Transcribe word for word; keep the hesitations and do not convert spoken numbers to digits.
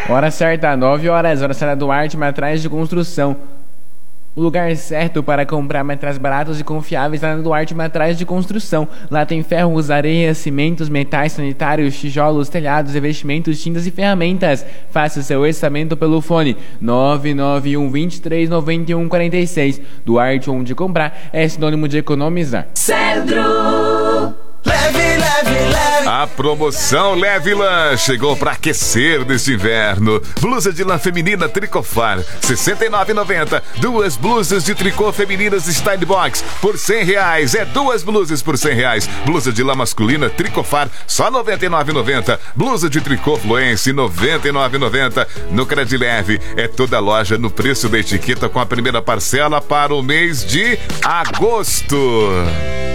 Hora certa, nove horas, hora certa Duarte, Materiais de Construção. O lugar certo para comprar materiais baratos e confiáveis é na Duarte Materiais de Construção. Lá tem ferros, areias, cimentos, metais sanitários, tijolos, telhados, revestimentos, tintas e ferramentas. Faça o seu orçamento pelo fone nove nove um, vinte e três, noventa e um, quarenta e seis. Duarte, onde comprar é sinônimo de economizar. Cedro! Leve, leve, leve. A promoção Leve Lã chegou para aquecer neste inverno. Blusa de lã feminina Tricofar, sessenta e nove reais e noventa centavos. Duas blusas de tricô femininas Style Box por cem reais. É duas blusas por cem reais. Blusa de lã masculina Tricofar, só noventa e nove reais e noventa centavos. Blusa de tricô Fluence, noventa e nove reais e noventa centavos. No Credileve é toda loja no preço da etiqueta com a primeira parcela para o mês de agosto.